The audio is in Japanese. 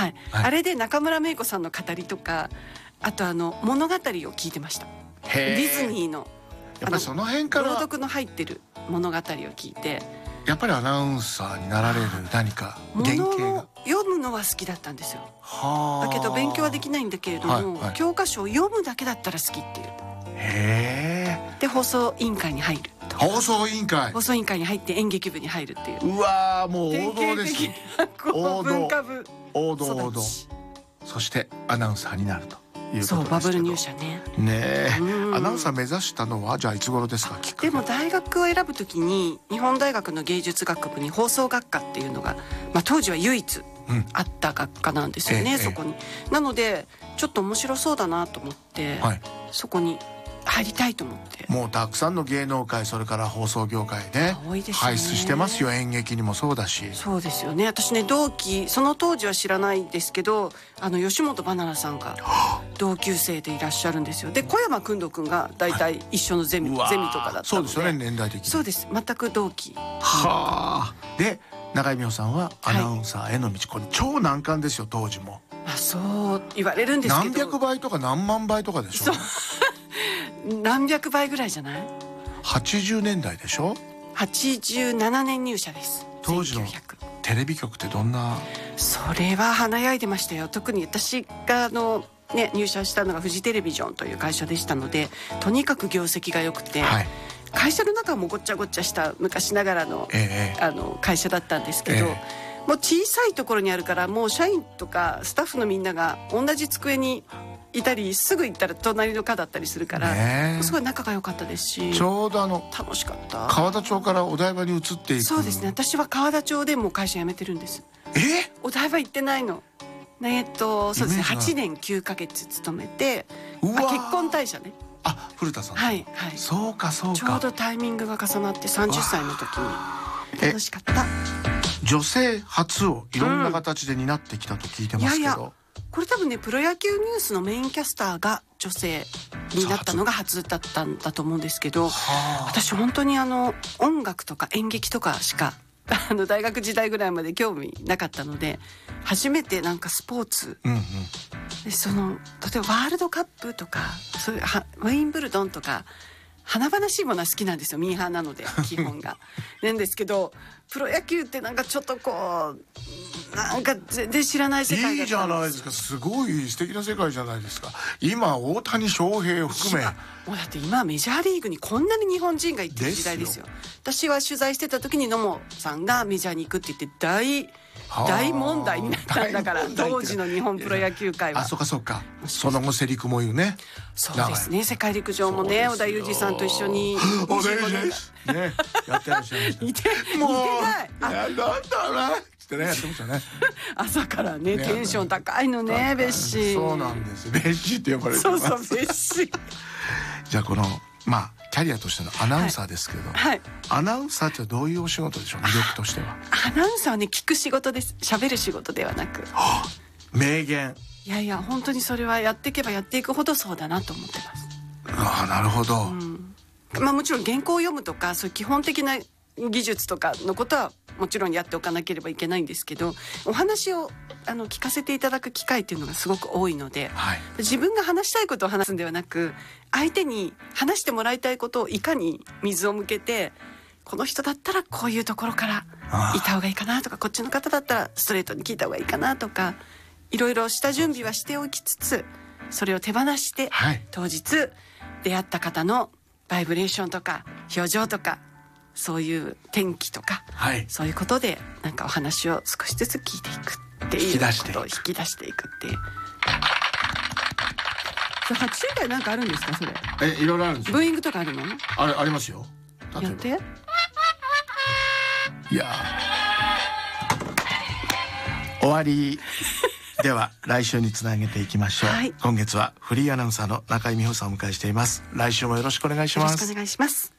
はい、あれで中村芽衣子さんの語りとか、あと物語を聞いてました。ディズニーのやっぱりその辺から朗読の入ってる物語を聞いて、 やっぱりアナウンサーになられる何か原型物をが。 読むのは好きだったんですよ。 はあ。 だけど勉強はできないんだけれども、 はいはい教科書を読むだけだったら好きっていう。 へえ。 で放送委員会に入るとか、 放送委員会。 放送委員会に入って演劇部に入るっていう、 うわー、もう王道です。 典型的なこう文化部王道王道。 育ち。 そしてアナウンサーになるということですけど。 そうバブル入社ね。 ねえ、 うんアナウンサー目指したのはじゃあいつ頃ですか？きっかけ。 でも大学を選ぶときに日本大学の芸術学部に放送学科っていうのが、当時は唯一あった学科なんですよね、そこに。なのでちょっと面白そうだなと思って、 はい、 そこに入りたいと思って。 もうたくさんの芸能界、それから放送業界ね、 多いですね輩出してますよ。演劇にもそうだし。 そうですよね。私ね、同期、その当時は知らないですけど、吉本ばななさんが同級生でいらっしゃるんですよ。で小山君堂君が大体一緒のゼミとかだったので。 そうですよね、年代的に。 そうです、全く同期。 はあ。で中井美穂さんはアナウンサーへの道、これ超難関ですよ当時も。 そう言われるんですけど、 何百倍とか何万倍とかでしょ。 何百倍ぐらいじゃない。 80年代でしょ。 87年入社です。 当時の 1900。 テレビ局ってどんな。 それは華やいでましたよ。特に私が入社したのがフジテレビジョンという会社でしたので、とにかく業績が良くて、 はい、 会社の中もごっちゃごっちゃした昔ながらの、会社だったんですけど、もう小さいところにあるから、もう社員とかスタッフのみんなが同じ机にいたり、すぐ行ったら隣の課だったりするから、すごい仲が良かったですし、 ちょうど楽しかった。 川田町からお台場に移っていく。 そうですね、私は川田町でもう会社辞めてるんです。お台場行ってないの。そうですね、8年9ヶ月勤めて、結婚退社ね。 古田さん。 はいはい。 そうかそうか。 ちょうどタイミングが重なって30歳の時に。楽しかった。 女性初をいろんな形で担ってきたと聞いてますけど、 これ多分ね、プロ野球ニュースのメインキャスターが女性になったのが初だったんだと思うんですけど、私本当に音楽とか演劇とかしか大学時代ぐらいまで興味なかったので、初めてなんかスポーツ、で例えばワールドカップとか、そういうウィンブルドンとか華々しいものは好きなんですよ、ミーハーなので基本がなんですけど、プロ野球ってなんかちょっとこうなんか全然知らない世界だったんです。 いいじゃないですか、すごい素敵な世界じゃないですか。今大谷翔平を含め、 もうだって今メジャーリーグにこんなに日本人が行ってる時代ですよ。私は取材してた時に野茂さんがメジャーに行くって言って大問題になったんだから、当時の日本プロ野球界は。 そうかそうか。その後セリクも言うね。 そうですね、世界陸上もね、織田裕二さんと一緒に織田裕二ですね、やってらっしゃいました。 似てない。 なんだなってね、やってましたね。 朝からね、テンション高いのね、ベッシー。 そうなんです。ベッシーって呼ばれてます。 そうベッシー。 じゃあこのキャリアとしてのアナウンサーですけど、アナウンサーってどういうお仕事でしょう、魅力としては。 アナウンサーはね、聞く仕事です。喋る仕事ではなく。 名言。 いや本当にそれはやっていけばやっていくほどそうだなと思ってます。 なるほど。 もちろん原稿を読むとか、そういう基本的な技術とかのことはもちろんやっておかなければいけないんですけど、お話を聞かせていただく機会っていうのがすごく多いので、自分が話したいことを話すんではなく、相手に話してもらいたいことをいかに水を向けて、この人だったらこういうところからいた方がいいかなとか、こっちの方だったらストレートに聞いた方がいいかなとか、いろいろ下準備はしておきつつ、それを手放して、当日出会った方のバイブレーションとか表情とか、そういう天気とか、そういうことでなんかお話を少しずつ聞いていくっていうことを引き出していくっていう。8種類なんかあるんですか、それ。 いろいろあるんですよ。 ブーイングとかあるの？ ありますよ。 やって。 いや終わり。では来週につなげていきましょう。今月はフリーアナウンサーの中井美穂さんをお迎えしています。来週もよろしくお願いします。 よろしくお願いします。